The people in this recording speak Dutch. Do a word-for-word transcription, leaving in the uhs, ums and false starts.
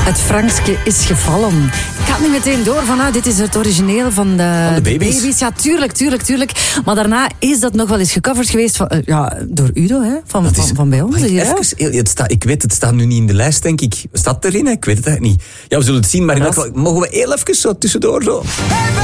Het Frankske is gevallen. Ik had niet meteen door van, ah, dit is het origineel van de, van de baby's. baby's. Ja, tuurlijk, tuurlijk, tuurlijk. Maar daarna is dat nog wel eens gecoverd geweest van, uh, ja, door Udo, hè, van, is, van, van bij ons. ik, Hier, even, het staat, ik weet, het staat nu niet in de lijst, denk ik. Staat het erin? Hè? Ik weet het eigenlijk niet. Ja, we zullen het zien, maar in elk geval mogen we heel even zo tussendoor zo.